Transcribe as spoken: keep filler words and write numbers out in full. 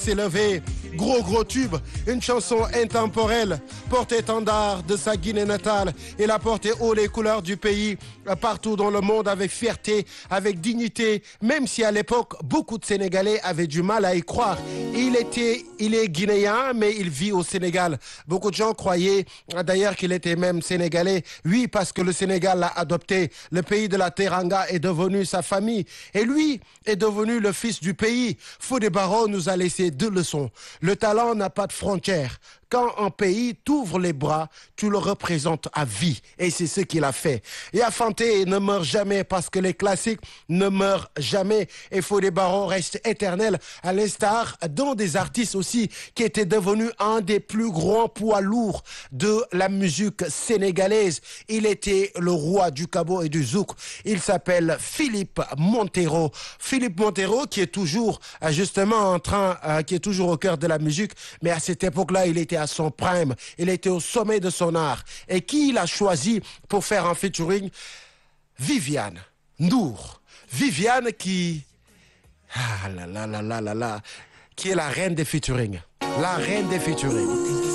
s'est levé, gros gros tube, une chanson intemporelle, porte-étendard de sa Guinée natale. Il a porté haut les couleurs du pays partout dans le monde avec fierté, avec dignité, même si à l'époque beaucoup de Sénégalais avaient du mal à y croire. Il était, il est guinéen, mais il vit au Sénégal. Beaucoup de gens croyaient d'ailleurs qu'il était même sénégalais. Oui, parce que le Sénégal l'a adopté. Le pays de la Teranga est devenu sa famille. Et lui est devenu le fils du pays. Fodé Barro nous a laissé deux leçons. Le talent n'a pas de frontières. Quand un pays t'ouvre les bras, tu le représentes à vie. Et c'est ce qu'il a fait. Yafanté ne meurt jamais parce que les classiques ne meurent jamais. Et Fodé Barro reste éternel, à l'instar d'un des artistes aussi qui était devenu un des plus grands poids lourds de la musique sénégalaise. Il était le roi du Cabo et du Zouk. Il s'appelle Philippe Montero. Philippe Montero qui est toujours justement en train, euh, qui est toujours au cœur de la musique. Mais à cette époque-là, il était à son prime, il était au sommet de son art. Et qui il a choisi pour faire un featuring? Viviane Ndour. Viviane qui... Ah là là là là là là, qui est la reine des featuring. La reine des featuring.